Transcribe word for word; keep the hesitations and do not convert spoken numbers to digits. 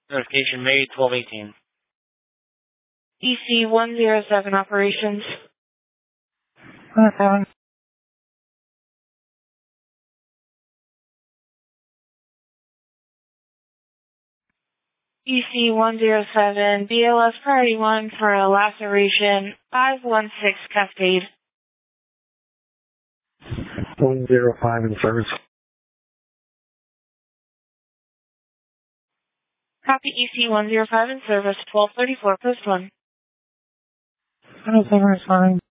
Notification made twelve eighteen. E C one zero seven operations. Okay. E C one zero seven, B L S priority one for a laceration, five one six Cascade. one zero five in service. Copy E C one zero five in service, twelve thirty-four, post one. one zero five.